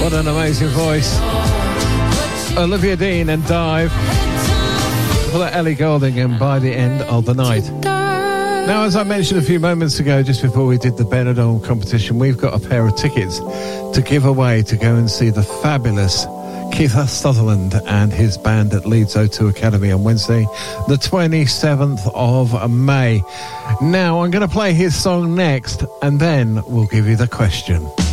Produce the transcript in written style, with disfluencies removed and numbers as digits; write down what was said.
What an amazing voice. Olivia Dean and Dive. For that Ellie Goulding and By the End of the Night. Now, as I mentioned a few moments ago, just before we did the Benidorm competition, we've got a pair of tickets to give away to go and see the fabulous Keith Sutherland and his band at Leeds O2 Academy on Wednesday, the 27th of May. Now, I'm going to play his song next, and then we'll give you the question.